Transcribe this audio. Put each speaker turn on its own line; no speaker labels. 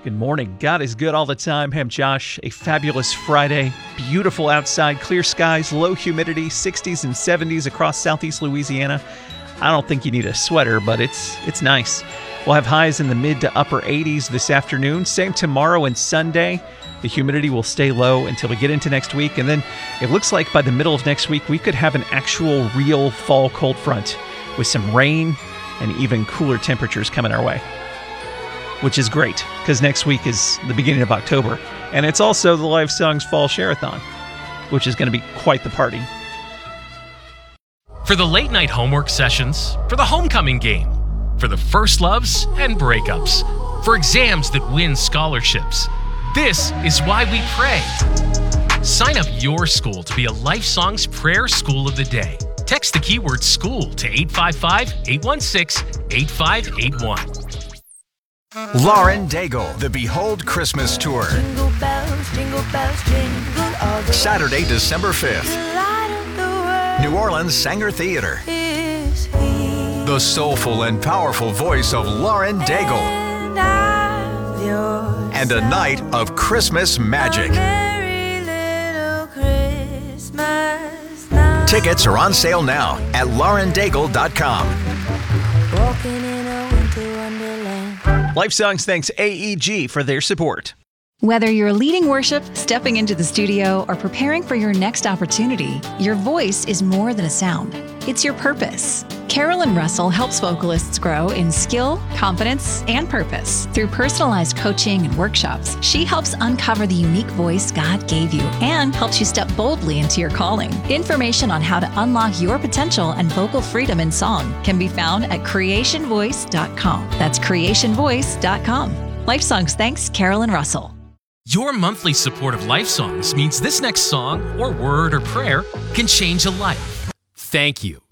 Good morning. God is good all the time. Hey, I'm Josh. A fabulous Friday. Beautiful outside, clear skies, low humidity, 60s and 70s across southeast Louisiana. I don't think you need a sweater, but it's nice. We'll have highs in the mid to upper 80s this afternoon. Same tomorrow and Sunday. The humidity will stay low until we get into next week. And then it looks like by the middle of next week, we could have an actual real fall cold front with some rain and even cooler temperatures coming our way, which is great because next week is the beginning of October. And it's also the Live Songs Fall Share-a-thon, which is going to be quite the party.
For the late night homework sessions, for the homecoming game, for the first loves and breakups, for exams that win scholarships. This is why we pray. Sign up your school to be a Life Songs Prayer School of the Day. Text the keyword SCHOOL to 855-816-8581.
Lauren Daigle, the Behold Christmas Tour.
Jingle bells, jingle all the
Saturday, December 5th.
The light of the world
New Orleans Sanger Theater.
is here.
The soulful and powerful voice of Lauren Daigle.
And I'm yours.
And a night of Christmas magic.
A merry little Christmas night.
Tickets are on sale now at laurendaigle.com.
Walking in a winter wonderland.
Life Songs thanks AEG for their support.
Whether you're leading worship, stepping into the studio, or preparing for your next opportunity, your voice is more than a sound. It's your purpose. Carolyn Russell helps vocalists grow in skill, confidence, and purpose. Through personalized coaching and workshops, she helps uncover the unique voice God gave you and helps you step boldly into your calling. Information on how to unlock your potential and vocal freedom in song can be found at creationvoice.com. That's creationvoice.com. Life Songs thanks Carolyn Russell.
Your monthly support of Life Songs means this next song or word or prayer can change a life. Thank you.